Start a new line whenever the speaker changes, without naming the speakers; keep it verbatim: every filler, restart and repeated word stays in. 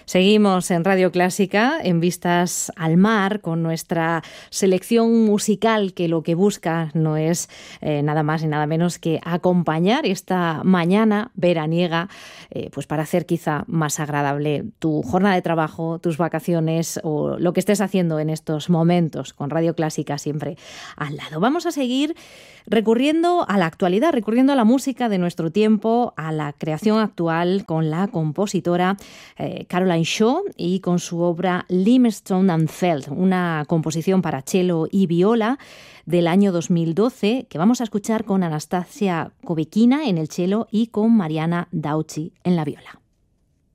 Seguimos en Radio Clásica, en Vistas al Mar, con nuestra selección musical que lo que busca no es eh, nada más ni nada menos que acompañar esta mañana veraniega, eh, pues para hacer quizá más agradable tu jornada de trabajo, tus vacaciones o lo que estés haciendo en estos momentos, con Radio Clásica siempre al lado. Vamos a seguir recurriendo a la actualidad, recurriendo a la música de nuestro tiempo, a la creación actual con la compositora eh, Caroline Shaw y con su obra Limestone and Feld, una composición para cello y viola del año dos mil doce que vamos a escuchar con Anastasia Kovekina en el cello y con Mariana Dauchi en la viola.